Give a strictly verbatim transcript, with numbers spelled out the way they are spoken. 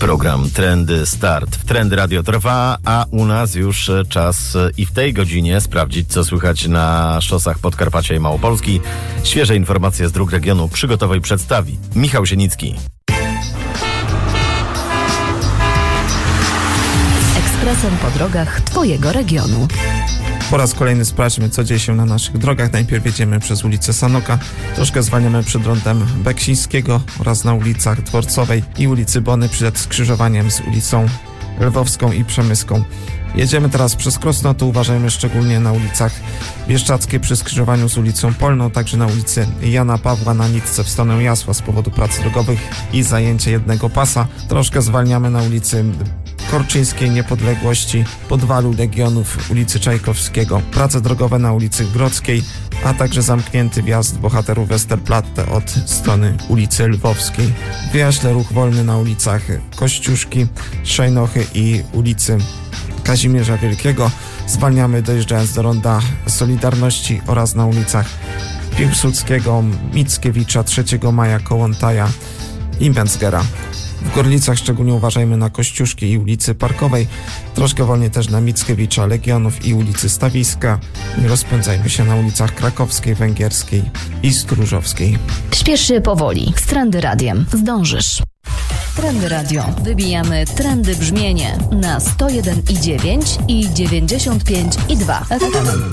Program Trendy Start w Trendy Radio trwa, a u nas już czas i w tej godzinie sprawdzić, co słychać na szosach Podkarpacia i Małopolski. Świeże informacje z dróg regionu przygotowej przedstawi Michał Sienicki. Ekspresem po drogach Twojego regionu. Po raz kolejny sprawdźmy, co dzieje się na naszych drogach. Najpierw jedziemy przez ulicę Sanoka, troszkę zwalniamy przed rondem Beksińskiego oraz na ulicach Dworcowej i ulicy Bony przed skrzyżowaniem z ulicą Lwowską i Przemyską. Jedziemy teraz przez Krosno, tu uważajmy szczególnie na ulicach Bieszczackiej przy skrzyżowaniu z ulicą Polną, także na ulicy Jana Pawła na nitce w stronę Jasła z powodu prac drogowych i zajęcia jednego pasa. Troszkę zwalniamy na ulicy Korczyńskiej, Niepodległości, Podwalu Legionów, ulicy Czajkowskiego. Prace drogowe na ulicy Grodzkiej, a także zamknięty wjazd bohaterów Westerplatte od strony ulicy Lwowskiej. W Jaśle ruch wolny na ulicach Kościuszki, Szejnochy i ulicy Kazimierza Wielkiego. Zwalniamy dojeżdżając do ronda Solidarności oraz na ulicach Piłsudskiego, Mickiewicza, trzeciego maja, Kołłątaja i Mencgera. W Gorlicach szczególnie uważajmy na Kościuszki i ulicy Parkowej, troszkę wolniej też na Mickiewicza, Legionów i ulicy Stawiska. Rozpędzajmy się na ulicach Krakowskiej, Węgierskiej i Stróżowskiej. Śpiesz się powoli. Z Trendy Radiem zdążysz. Trendy Radio. Wybijamy trendy brzmienie na sto jeden i dziewięć i dziewięćdziesiąt pięć i dwa F M.